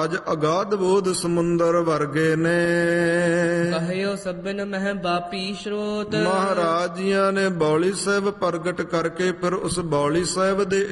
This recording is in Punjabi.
ਮਹਾਰਾਜ ਅਗਾਧ ਬੋਧ ਸਮੁੰਦਰ ਵਰਗੇ ਨੇ। ਕਹਿਓ ਸਭਨ ਮਹਿ ਬਾਪੀ ਸਰੋਤ। ਮਹਾਰਾਜ ਜੀਆਂ ਨੇ ਬੌਲੀ ਸਾਹਿਬ ਪ੍ਰਗਟ ਕਰਕੇ ਫਿਰ ਉਸ ਬੌਲੀ ਸਾਹਿਬ ਦੇ